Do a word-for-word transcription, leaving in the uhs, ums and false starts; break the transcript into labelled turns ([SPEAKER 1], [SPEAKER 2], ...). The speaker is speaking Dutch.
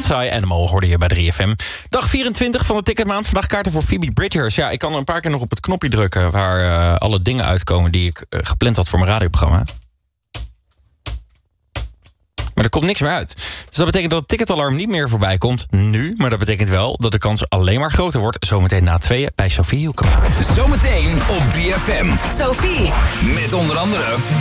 [SPEAKER 1] Cat's Eye Animal hoorde je bij drie F M. Dag vierentwintig van de Ticketmaand. Vandaag kaarten voor Phoebe Bridgers. Ja, ik kan er een paar keer nog op het knopje drukken... waar uh, alle dingen uitkomen die ik uh, gepland had voor mijn radioprogramma. Maar er komt niks meer uit. Dus dat betekent dat het ticketalarm niet meer voorbij komt nu. Maar dat betekent wel dat de kans alleen maar groter wordt... zometeen na tweeën bij Sophie Hielkema.
[SPEAKER 2] Zometeen op drie F M.
[SPEAKER 3] Sophie.
[SPEAKER 2] Met onder andere